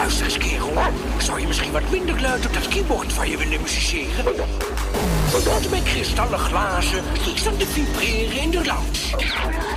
Luister eens, kerel. Zou je misschien wat minder luid op dat keyboard van je willen musiceren? Tot met kristallen glazen die staan te vibreren in de lounge.